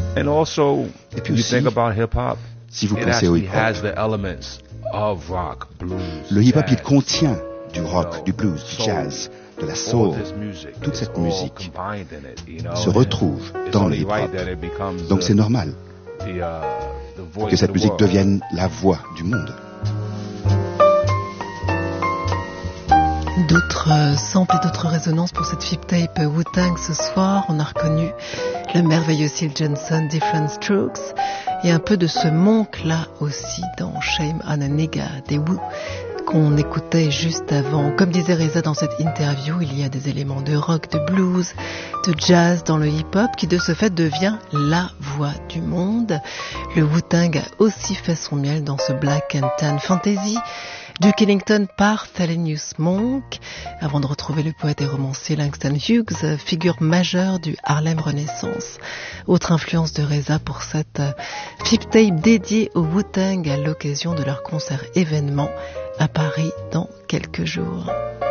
And also, Et puis you aussi, think about hip hop. si vous It pensez au actually has hip-hop, the elements of rock, blues, le hip-hop, il jazz, contient du rock, you du know, blues, du soul, jazz, de la all soul. this music. Toute It's cette all musique combined in it, you know, se and retrouve it's dans le only right hip-hop. that it becomes Donc c'est normal the voice que cette of the musique world. devienne la voix du monde. D'autres samples et d'autres résonances pour cette flip tape Wu-Tang ce soir. On a reconnu le merveilleux Syl Johnson, Different Strokes, et un peu de ce monk là aussi dans Shame on a Nigga des Wu qu'on écoutait juste avant. Comme disait Reza dans cette interview, il y a des éléments de rock, de blues, de jazz dans le hip-hop qui de ce fait devient la voix du monde. Le Wu-Tang a aussi fait son miel dans ce Black and Tan Fantasy Duke Ellington par Thelonious Monk, avant de retrouver le poète et romancier Langston Hughes, figure majeure du Harlem Renaissance. Autre influence de Reza pour cette flip tape dédiée au Wu-Tang à l'occasion de leur concert événement à Paris dans quelques jours.